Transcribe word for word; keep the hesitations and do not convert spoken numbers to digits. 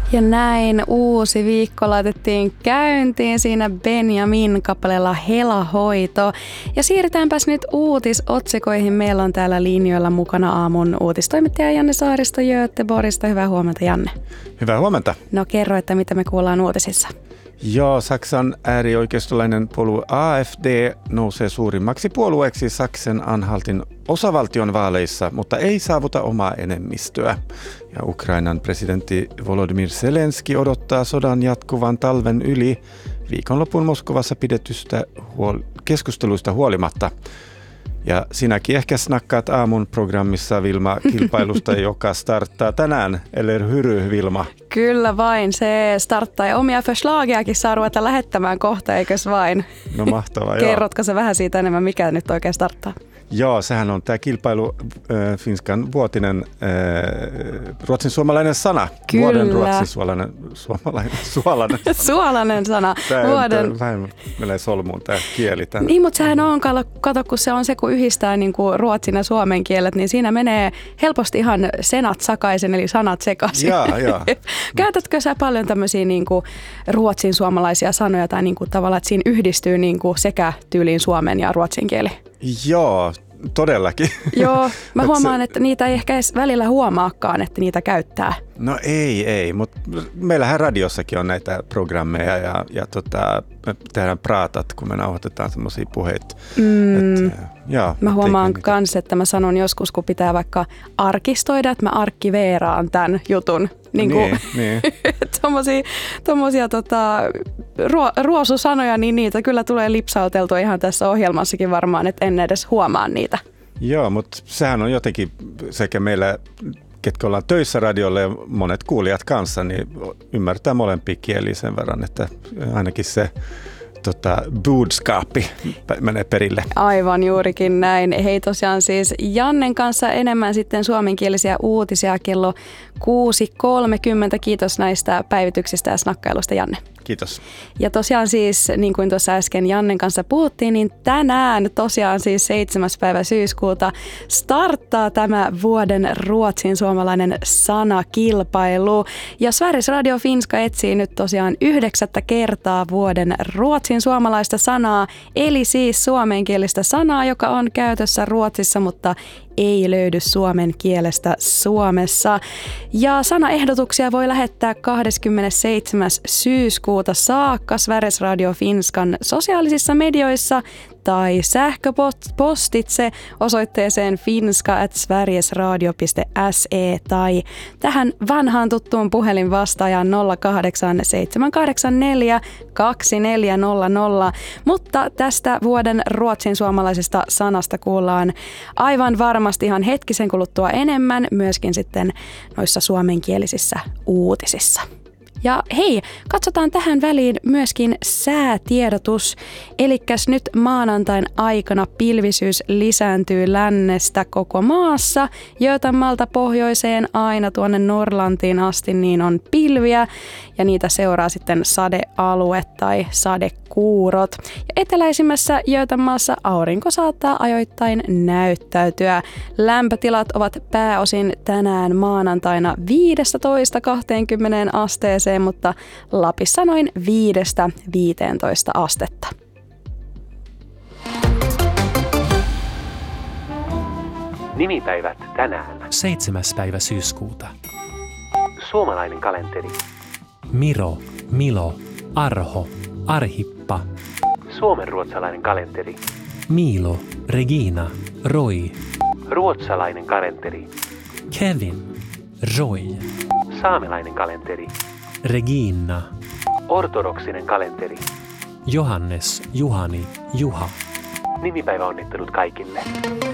Ja näin uusi viikko laitettiin käyntiin siinä Benjamin kappaleella Helahoito. Ja siirrytäänpäs nyt uutisotsikoihin. Meillä on täällä linjoilla mukana aamun uutistoimittaja Janne Saaristo Göteborgista. Hyvää huomenta, Janne. Hyvää huomenta. No kerro, että mitä me kuullaan uutisissa. Joo, Saksan äärioikeistolainen puolue A F D nousee suurimmaksi puolueeksi Saksen-Anhaltin osavaltion vaaleissa, mutta ei saavuta omaa enemmistöä. Ja Ukrainan presidentti Volodymyr Zelenski odottaa sodan jatkuvan talven yli viikonlopun Moskovassa pidetystä huol- keskusteluista huolimatta. Ja sinäkin ehkä snakkaat aamun programmissa, Vilma, kilpailusta, joka starttaa tänään. Eller hur, Vilma? Kyllä vain, se starttaa ja omia förslagiakin saa ruveta lähettämään kohta, eikös vain? No mahtavaa, joo. Kerrotko se vähän siitä enemmän, mikä nyt oikein starttaa? Joo, sehän on tämä kilpailu äh, Finskan vuotinen äh, ruotsin suomalainen sana. Kyllä. Vuoden ruotsin suolainen, suomalainen, suolainen sana. Suolainen sana. Tämä Vuoden... on vähän menee solmuun tämä kieli. Tämän. Niin, mutta sehän on, kato, kun se on se, kun yhdistää niin kuin ruotsin ja suomen kielet, niin siinä menee helposti ihan senat sakaisin, eli sanat sekaisin. Jaa, jaa. Käytätkö sä paljon tämmöisiä niin kuin ruotsin suomalaisia sanoja tai niin kuin tavallaan, että siinä yhdistyy niin kuin sekä tyyliin suomen ja ruotsin kieli? Joo, todellakin. Joo, mä huomaan, että niitä ei ehkä edes välillä huomaakaan, että niitä käyttää. No ei, ei, mutta meillähän radiossakin on näitä programmeja ja, ja tota, me tehdään praatat, kun me nauhoitetaan semmoisia puheita. Mm. Et, joo, mä huomaan myös, että mä sanon joskus, kun pitää vaikka arkistoida, että mä arkiveeraan tämän jutun. Niin, niin, niin. Tommosia, tommosia tota, ruo, ruosusanoja, niin niitä kyllä tulee lipsauteltua ihan tässä ohjelmassakin varmaan, että en edes huomaa niitä. Joo, mutta sehän on jotenkin sekä meillä, ketkä ollaan töissä radiolle ja monet kuulijat kanssa, niin ymmärtää molempia kieliä sen verran, että ainakin se tota, budskaappi menee perille. Aivan juurikin näin. Hei tosiaan siis Jannen kanssa enemmän sitten suomenkielisiä uutisia kello kuusi kolmekymmentä. Kiitos näistä päivityksistä ja snakkailusta, Janne. Kiitos. Ja tosiaan siis, niin kuin tuossa äsken Jannen kanssa puhuttiin, niin tänään tosiaan siis seitsemäs päivä syyskuuta starttaa tämä vuoden ruotsin suomalainen sanakilpailu. Ja Sveriges Radio Finska etsii nyt tosiaan yhdeksättä kertaa vuoden ruotsin suomalaista sanaa, eli siis suomenkielistä sanaa, joka on käytössä Ruotsissa, mutta ei löydy suomen kielestä Suomessa. Ja sanaehdotuksia voi lähettää kahdeskymmenesseitsemäs syyskuuta saakka Sveriges Radio Finskan sosiaalisissa medioissa tai sähköpostitse osoitteeseen finska at sverigesradio piste se tai tähän vanhaan tuttuun puhelinvastaajaan nolla kahdeksan seitsemän kahdeksan neljä kaksi neljä nolla nolla. Mutta tästä vuoden ruotsin suomalaisesta sanasta kuullaan aivan varmasti ihan hetkisen kuluttua enemmän myöskin sitten noissa suomenkielisissä uutisissa. Ja hei, katsotaan tähän väliin myöskin säätiedotus. Elikkäs nyt maanantain aikana pilvisyys lisääntyy lännestä koko maassa. Göteborgista pohjoiseen aina tuonne Norlantiin asti niin on pilviä ja niitä seuraa sitten sadealue tai sadekuurot. Ja eteläisimmässä Göteborgissa aurinko saattaa ajoittain näyttäytyä. Lämpötilat ovat pääosin tänään maanantaina viisitoista kaksikymmentä asteeseen, mutta Lapissa noin viidestä viiteentoista astetta. Nimipäivät tänään. seitsemäs päivä syyskuuta. Suomalainen kalenteri. Miro, Milo, Arho, Arhippa. Suomenruotsalainen kalenteri. Miilo, Regina, Roy. Ruotsalainen kalenteri. Kevin, Roy. Saamelainen kalenteri. Regina. Ortodoksinen kalenteri. Johannes, Juhani, Juha. Nimipäivä onnittelut kaikille.